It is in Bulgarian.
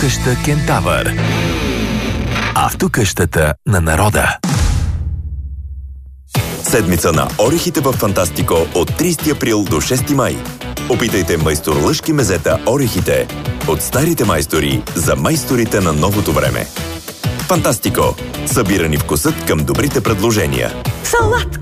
Автокъща Кентавър. Автокъщата на народа. Седмица на орехите в Фантастико от 30 април до 6 май. Опитайте майстор Лъшки мезета орехите. От старите майстори за майсторите на новото време. Фантастико. Събирани вкусът към добрите предложения. Салат